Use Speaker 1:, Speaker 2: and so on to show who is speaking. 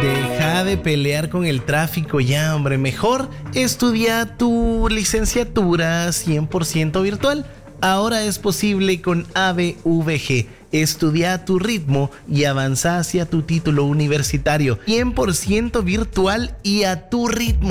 Speaker 1: Deja de pelear con el tráfico ya, hombre. Mejor estudia tu licenciatura 100% virtual. Ahora es posible con ABVG. Estudia a tu ritmo y avanza hacia tu título universitario 100% virtual y a tu ritmo.